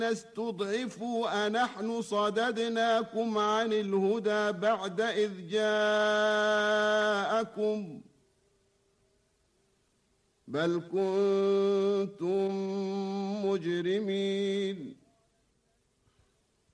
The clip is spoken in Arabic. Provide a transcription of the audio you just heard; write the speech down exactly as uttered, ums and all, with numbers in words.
استضعفوا أنحن صددناكم عن الهدى بعد إذ جاءكم بل كنتم مجرمين